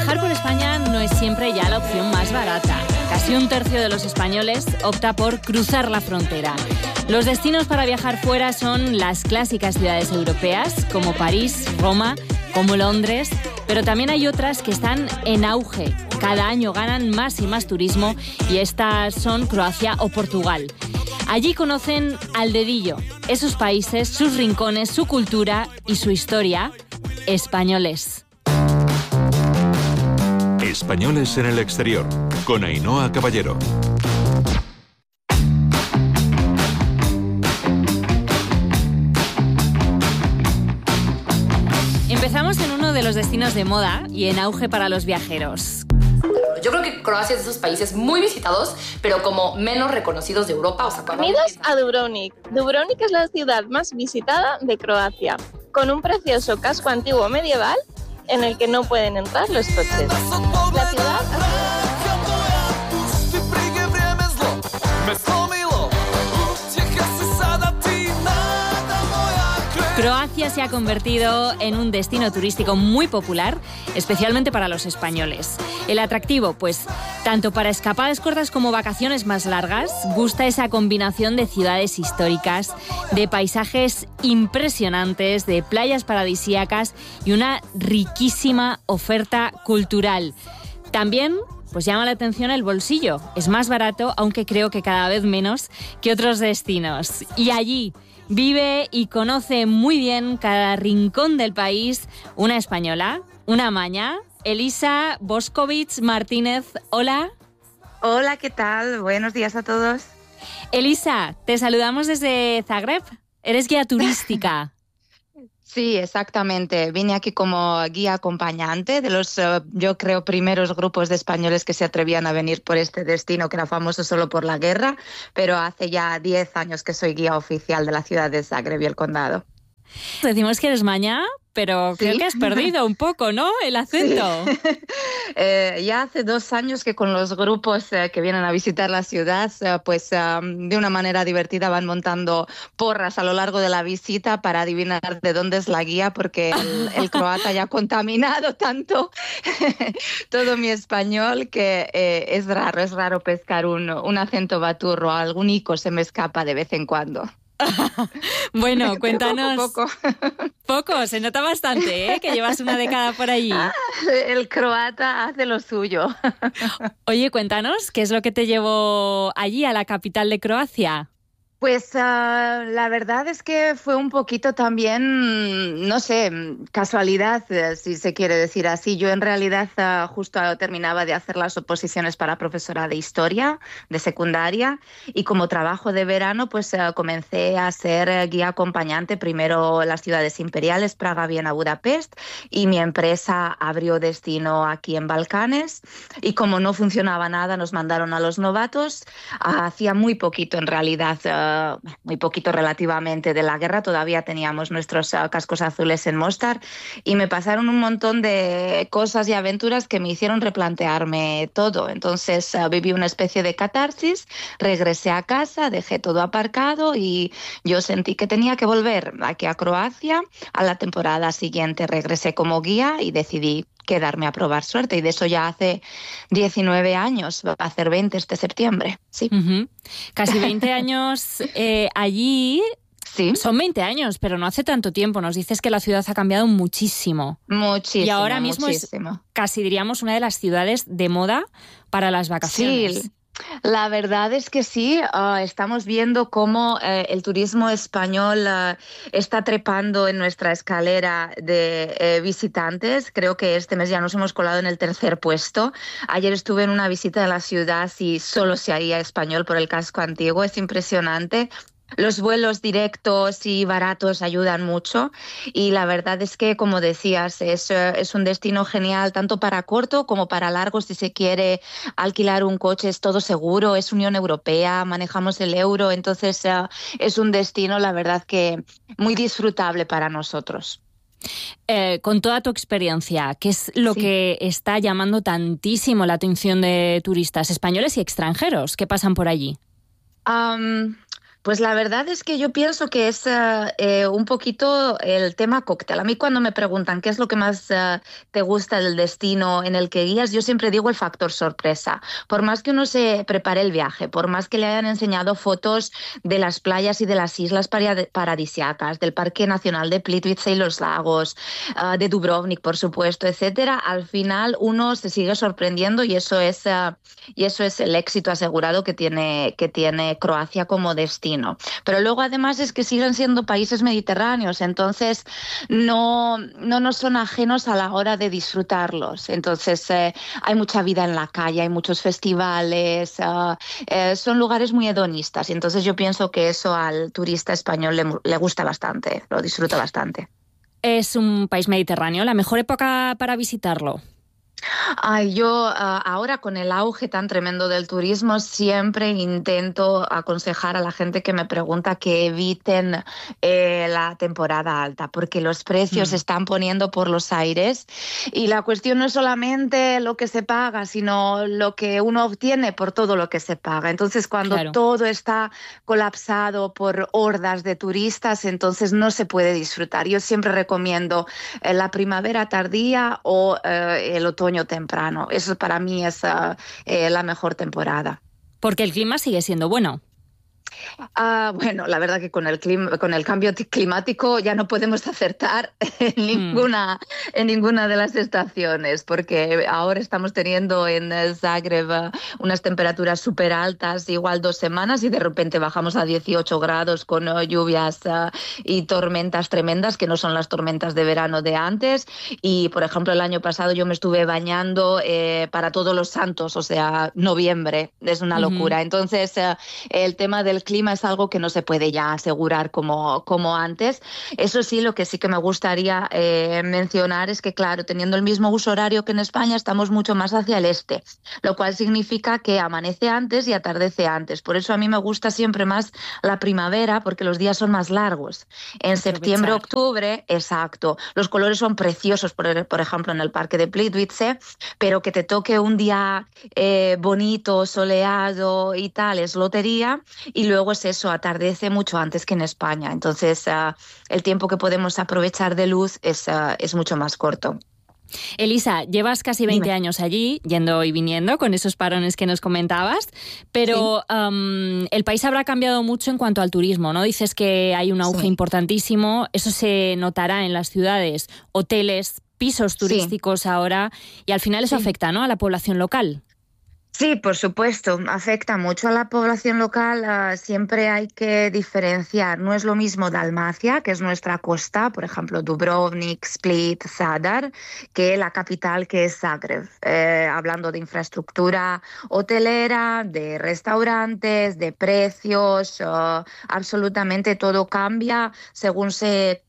Viajar por España no es siempre ya la opción más barata. Casi un tercio de los españoles opta por cruzar la frontera. Los destinos para viajar fuera son las clásicas ciudades europeas, como París, Roma, como Londres, pero también hay otras que están en auge. Cada año ganan más y más turismo y estas son Croacia o Portugal. Allí conocen al dedillo esos países, sus rincones, su cultura y su historia. Españoles. Españoles en el exterior, con Ainhoa Caballero. Empezamos en uno de los destinos de moda y en auge para los viajeros. Yo creo que Croacia es de esos países muy visitados, pero como menos reconocidos de Europa. O sea, Bienvenidos a Dubrovnik. Dubrovnik es la ciudad más visitada de Croacia, con un precioso casco antiguo medieval en el que no pueden entrar los coches. La ciudad... Croacia se ha convertido en un destino turístico muy popular, especialmente para los españoles. El atractivo, pues, tanto para escapadas cortas como vacaciones más largas, gusta esa combinación de ciudades históricas, de paisajes impresionantes, de playas paradisíacas y una riquísima oferta cultural. También, pues llama la atención el bolsillo. Es más barato, aunque creo que cada vez menos que otros destinos. Y allí vive y conoce muy bien cada rincón del país una española, una maña, Elisa Boskovic Martínez. Hola. Hola, ¿qué tal? Buenos días a todos. Elisa, te saludamos desde Zagreb. Eres guía turística. Sí, exactamente. Vine aquí como guía acompañante de los, yo creo, primeros grupos de españoles que se atrevían a venir por este destino, que era famoso solo por la guerra, pero hace ya 10 años que soy guía oficial de la ciudad de Zagreb y el condado. Decimos que eres maña, pero creo que has perdido un poco, ¿no?, el acento. Sí. Ya hace 2 años que con los grupos que vienen a visitar la ciudad, pues de una manera divertida van montando porras a lo largo de la visita para adivinar de dónde es la guía, porque el croata ya ha contaminado tanto todo mi español que es raro pescar un acento baturro. Algún ico se me escapa de vez en cuando. Bueno, cuéntanos. Poco. Se nota bastante, que llevas una década por allí. El croata hace lo suyo. Oye, cuéntanos, ¿qué es lo que te llevó allí, a la capital de Croacia? Pues la verdad es que fue un poquito también, no sé, casualidad, si se quiere decir así. Yo en realidad justo terminaba de hacer las oposiciones para profesora de historia de secundaria y como trabajo de verano pues comencé a ser guía acompañante primero en las ciudades imperiales, Praga, Viena, Budapest, y mi empresa abrió destino aquí en Balcanes y como no funcionaba nada nos mandaron a los novatos. Hacía muy poquito en realidad, muy poquito relativamente de la guerra, todavía teníamos nuestros cascos azules en Mostar y me pasaron un montón de cosas y aventuras que me hicieron replantearme todo. Entonces viví una especie de catarsis, regresé a casa, dejé todo aparcado y yo sentí que tenía que volver aquí a Croacia. A la temporada siguiente regresé como guía y decidí quedarme a probar suerte, y de eso ya hace 19 años, va a hacer 20 este septiembre. Sí. Uh-huh. Casi 20 años allí. Sí. Son 20 años, pero no hace tanto tiempo. Nos dices que la ciudad ha cambiado muchísimo. Muchísimo. Y ahora mismo muchísimo. Es casi, diríamos, una de las ciudades de moda para las vacaciones. Sí. La verdad es que sí, estamos viendo cómo el turismo español está trepando en nuestra escalera de visitantes. Creo que este mes ya nos hemos colado en el 3er puesto. Ayer estuve en una visita a la ciudad y solo se oía español por el casco antiguo. Es impresionante. Los vuelos directos y baratos ayudan mucho y la verdad es que, como decías, es un destino genial tanto para corto como para largo. Si se quiere alquilar un coche es todo seguro, es Unión Europea, manejamos el euro, entonces es un destino, la verdad, que muy disfrutable para nosotros. Con toda tu experiencia, ¿qué es lo que está llamando tantísimo la atención de turistas españoles y extranjeros que pasan por allí? Pues la verdad es que yo pienso que es un poquito el tema cóctel. A mí cuando me preguntan qué es lo que más te gusta del destino en el que guías, yo siempre digo el factor sorpresa. Por más que uno se prepare el viaje, por más que le hayan enseñado fotos de las playas y de las islas paradisíacas, del Parque Nacional de Plitvice y los lagos, de Dubrovnik, por supuesto, etcétera, al final uno se sigue sorprendiendo y eso es el éxito asegurado que tiene Croacia como destino. Pero luego además es que siguen siendo países mediterráneos, entonces no nos son ajenos a la hora de disfrutarlos. Entonces hay mucha vida en la calle, hay muchos festivales, son lugares muy hedonistas. Y entonces yo pienso que eso al turista español le gusta bastante, lo disfruta bastante. Es un país mediterráneo, ¿la mejor época para visitarlo? Yo ahora con el auge tan tremendo del turismo siempre intento aconsejar a la gente que me pregunta que eviten la temporada alta porque los precios se están poniendo por los aires y la cuestión no es solamente lo que se paga, sino lo que uno obtiene por todo lo que se paga. Entonces cuando todo está colapsado por hordas de turistas, entonces no se puede disfrutar. Yo siempre recomiendo la primavera tardía o el otoño temprano. Eso para mí es la mejor temporada. Porque el clima sigue siendo bueno. Bueno, la verdad que con el cambio climático ya no podemos acertar en ninguna de las estaciones, porque ahora estamos teniendo en Zagreb unas temperaturas súper altas, igual 2 semanas, y de repente bajamos a 18 grados con lluvias y tormentas tremendas, que no son las tormentas de verano de antes. Y, por ejemplo, el año pasado yo me estuve bañando para Todos los Santos, o sea, noviembre, es una locura. Entonces, el tema del clima es algo que no se puede ya asegurar como antes. Eso sí, lo que sí que me gustaría mencionar es que, claro, teniendo el mismo uso horario que en España, estamos mucho más hacia el este, lo cual significa que amanece antes y atardece antes. Por eso a mí me gusta siempre más la primavera, porque los días son más largos. En septiembre, octubre, exacto, los colores son preciosos, por ejemplo, en el Parque de Plitvice, pero que te toque un día bonito, soleado y tal, es lotería. Y luego es eso, atardece mucho antes que en España. Entonces, el tiempo que podemos aprovechar de luz es mucho más corto. Elisa, llevas casi 20 años allí, yendo y viniendo, con esos parones que nos comentabas, pero el país habrá cambiado mucho en cuanto al turismo, ¿no? Dices que hay un auge importantísimo, eso se notará en las ciudades, hoteles, pisos turísticos ahora, y al final eso afecta, ¿no?, a la población local. Sí, por supuesto, afecta mucho a la población local. Siempre hay que diferenciar. No es lo mismo Dalmacia, que es nuestra costa, por ejemplo, Dubrovnik, Split, Zadar, que la capital, que es Zagreb. Hablando de infraestructura hotelera, de restaurantes, de precios, absolutamente todo cambia según se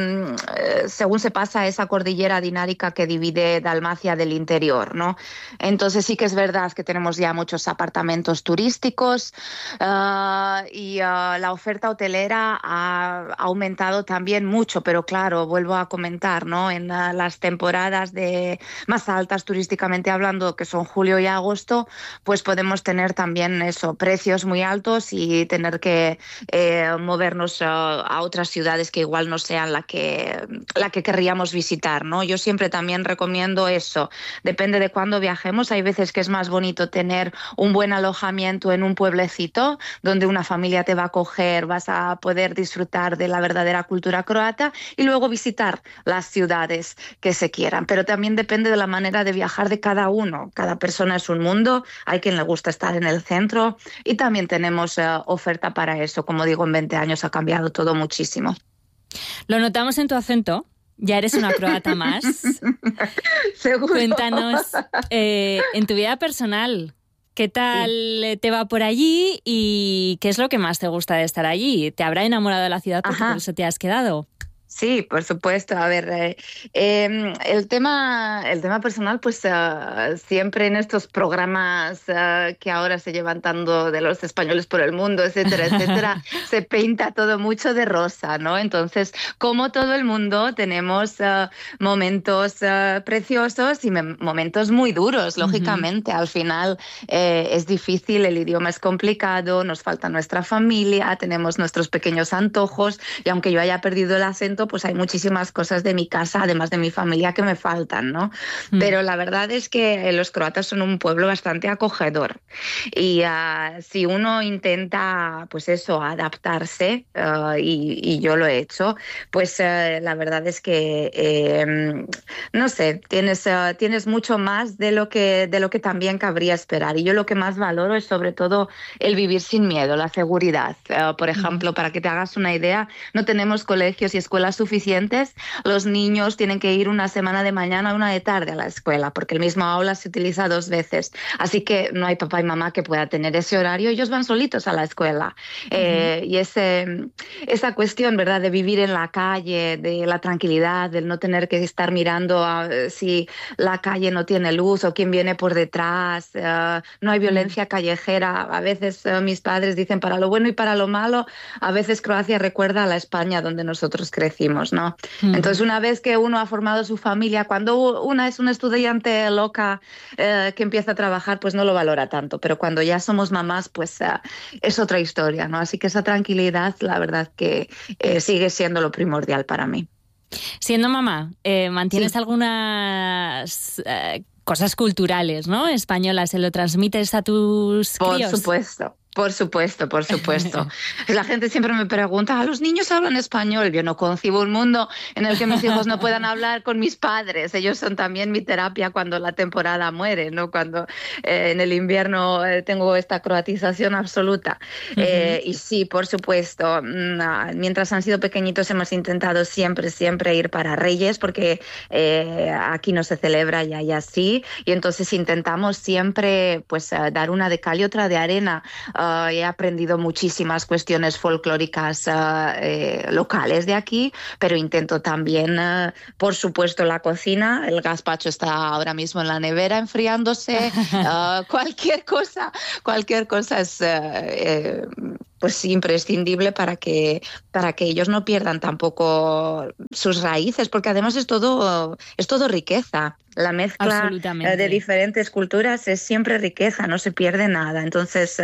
pasa esa cordillera dinárica que divide Dalmacia del interior, ¿no? Entonces sí que es verdad que tenemos ya muchos apartamentos turísticos y la oferta hotelera ha aumentado también mucho, pero claro, vuelvo a comentar, ¿no? En las temporadas más altas turísticamente hablando, que son julio y agosto, pues podemos tener también precios muy altos y tener que movernos a otras ciudades que igual no sean la que querríamos visitar, ¿no? Yo siempre también recomiendo eso. Depende de cuándo viajemos. Hay veces que es más bonito tener un buen alojamiento en un pueblecito donde una familia te va a acoger, vas a poder disfrutar de la verdadera cultura croata y luego visitar las ciudades que se quieran. Pero también depende de la manera de viajar de cada uno. Cada persona es un mundo, hay quien le gusta estar en el centro y también tenemos oferta para eso. Como digo, en 20 años ha cambiado todo muchísimo. Lo notamos en tu acento. Ya eres una croata más. Seguro. Cuéntanos, en tu vida personal, ¿qué tal te va por allí y qué es lo que más te gusta de estar allí? ¿Te habrá enamorado de la ciudad porque por eso te has quedado? Sí, por supuesto. A ver, el tema personal, pues siempre en estos programas que ahora se llevan tanto de los españoles por el mundo, etcétera, etcétera, se pinta todo mucho de rosa, ¿no? Entonces, como todo el mundo, tenemos momentos preciosos y momentos muy duros, lógicamente. Al final es difícil, el idioma es complicado, nos falta nuestra familia, tenemos nuestros pequeños antojos y aunque yo haya perdido el acento, pues hay muchísimas cosas de mi casa, además de mi familia, que me faltan, ¿no? Pero la verdad es que los croatas son un pueblo bastante acogedor y si uno intenta, pues eso, adaptarse, y yo lo he hecho, pues la verdad es que, no sé, tienes mucho más de lo que también cabría esperar. Y yo lo que más valoro es sobre todo el vivir sin miedo, la seguridad. Por ejemplo, para que te hagas una idea, no tenemos colegios y escuelas suficientes. Los niños tienen que ir una semana de mañana y una de tarde a la escuela, porque el mismo aula se utiliza 2 veces. Así que no hay papá y mamá que pueda tener ese horario, ellos van solitos a la escuela. Y esa cuestión, ¿verdad?, de vivir en la calle, de la tranquilidad, del no tener que estar mirando si la calle no tiene luz o quién viene por detrás, no hay violencia callejera. A veces mis padres dicen, para lo bueno y para lo malo, a veces Croacia recuerda a la España donde nosotros crecimos, ¿no? Entonces, una vez que uno ha formado su familia, cuando una es una estudiante loca que empieza a trabajar, pues no lo valora tanto, pero cuando ya somos mamás, pues es otra historia, ¿no? Así que esa tranquilidad, la verdad que sigue siendo lo primordial para mí. Siendo mamá, ¿mantienes algunas cosas culturales, ¿no?, españolas? ¿Se lo transmites a tus críos? Por supuesto. Por supuesto, por supuesto. La gente siempre me pregunta, ¿los niños hablan español? Yo no concibo un mundo en el que mis hijos no puedan hablar con mis padres. Ellos son también mi terapia cuando la temporada muere, ¿no? Cuando en el invierno tengo esta croatización absoluta. Y sí, por supuesto, mientras han sido pequeñitos hemos intentado siempre ir para Reyes, porque aquí no se celebra y allá sí. Y entonces intentamos siempre pues dar una de cal y otra de arena. He aprendido muchísimas cuestiones folclóricas locales de aquí, pero intento también, por supuesto, la cocina. El gazpacho está ahora mismo en la nevera enfriándose. Cualquier cosa es pues imprescindible para que ellos no pierdan tampoco sus raíces, porque además es todo riqueza. La mezcla de diferentes culturas es siempre riqueza, no se pierde nada. Entonces,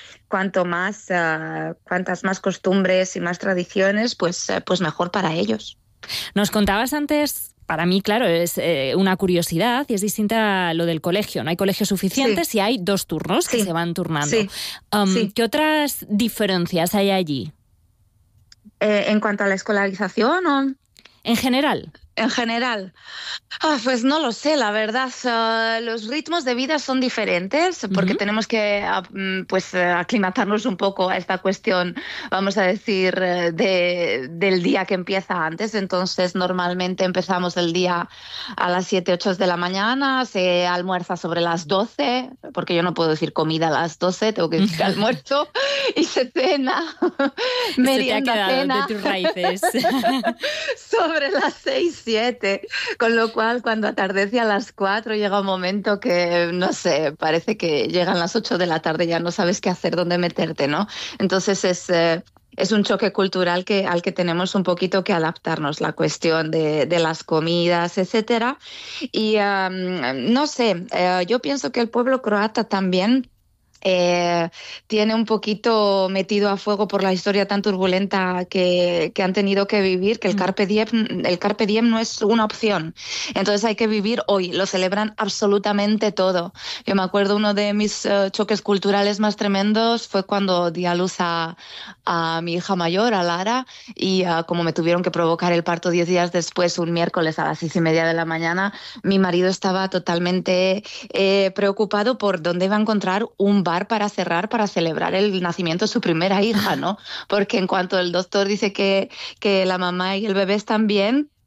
cuantas más costumbres y más tradiciones, pues mejor para ellos. Nos contabas antes, para mí, claro, es una curiosidad y es distinta a lo del colegio. No hay colegios suficientes y hay 2 turnos que se van turnando. ¿Qué otras diferencias hay allí? ¿En cuanto a la escolarización o...? En general. En general, pues no lo sé, la verdad. Los ritmos de vida son diferentes porque tenemos que aclimatarnos un poco a esta cuestión, vamos a decir, del día que empieza antes. Entonces, normalmente empezamos el día a las 7, 8 de la mañana, se almuerza sobre las 12, porque yo no puedo decir comida a las 12, tengo que decir almuerzo, y se cena, merienda, cena, de tus raíces. sobre las 6, 7, con lo cual cuando atardece a las 4 llega un momento que, no sé, parece que llegan las 8 de la tarde, ya no sabes qué hacer, dónde meterte, ¿no? Entonces es un choque cultural al que tenemos un poquito que adaptarnos, la cuestión de las comidas, etcétera. Y no sé, yo pienso que el pueblo croata también tiene un poquito metido a fuego por la historia tan turbulenta que han tenido que vivir, que el carpe diem no es una opción. Entonces hay que vivir hoy, lo celebran absolutamente todo. Yo me acuerdo, uno de mis choques culturales más tremendos fue cuando di a luz a mi hija mayor, a Lara, y como me tuvieron que provocar el parto 10 días después, un miércoles a las 6:30 de la mañana, mi marido estaba totalmente preocupado por dónde iba a encontrar un bar para cerrar, para celebrar el nacimiento de su primera hija, ¿no? Porque en cuanto el doctor dice que la mamá y el bebé están bien,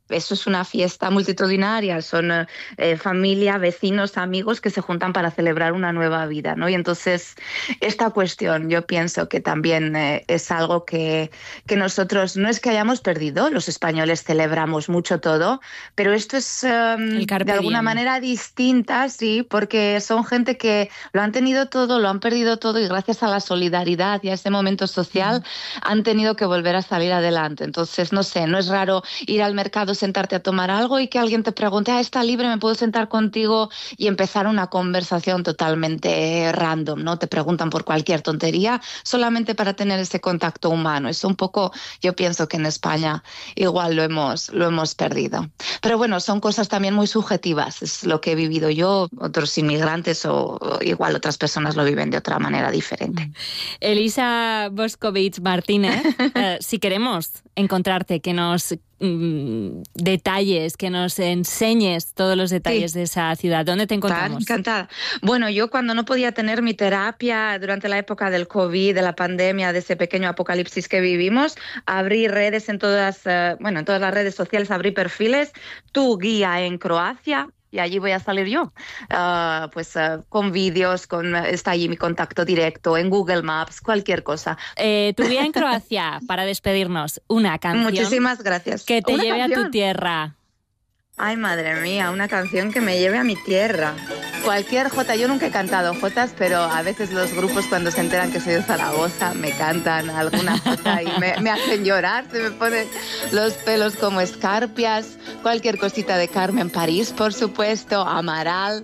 eso es una fiesta multitudinaria, son familia, vecinos, amigos que se juntan para celebrar una nueva vida, ¿no? Y entonces esta cuestión yo pienso que también es algo que nosotros, no es que hayamos perdido, los españoles celebramos mucho todo, pero esto es de alguna manera distinta, sí, porque son gente que lo han tenido todo, lo han perdido todo y gracias a la solidaridad y a ese momento social han tenido que volver a salir adelante. Entonces, no sé, no es raro ir al mercado, sentarte a tomar algo y que alguien te pregunte, ¿está libre? ¿Me puedo sentar contigo? Y empezar una conversación totalmente random, ¿no? Te preguntan por cualquier tontería solamente para tener ese contacto humano. Es un poco, yo pienso que en España igual lo hemos perdido. Pero bueno, son cosas también muy subjetivas. Es lo que he vivido yo, otros inmigrantes o igual otras personas lo viven de otra manera diferente. Elisa Boscovich Martínez, si queremos encontrarte, que nos detalles, que nos enseñes todos los detalles de esa ciudad. ¿Dónde te encontramos? Encantada. Bueno, yo cuando no podía tener mi terapia durante la época del COVID, de la pandemia, de ese pequeño apocalipsis que vivimos, abrí redes en todas las redes sociales, abrí perfiles, Tu Guía en Croacia. Y allí voy a salir yo, con vídeos, está allí mi contacto directo, en Google Maps, cualquier cosa. Tu Guía en Croacia, para despedirnos, una canción. Muchísimas gracias. Que te lleve a tu tierra. Ay, madre mía, una canción que me lleve a mi tierra. Cualquier jota, yo nunca he cantado jotas, pero a veces los grupos cuando se enteran que soy de Zaragoza me cantan alguna jota y me hacen llorar, se me ponen los pelos como escarpias, cualquier cosita de Carmen París, por supuesto, Amaral.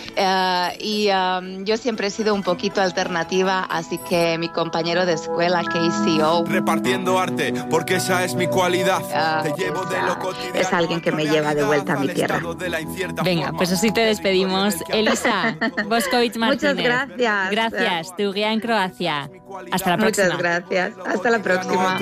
Yo siempre he sido un poquito alternativa, así que mi compañero de escuela, KCO, repartiendo arte, porque esa es mi cualidad. Es alguien que me lleva de vuelta a mi tierra. Venga, pues así te despedimos. Elisa Boscovich Martínez. Muchas gracias. Gracias, Tu Guía en Croacia. Hasta la próxima. Muchas gracias. Hasta la próxima.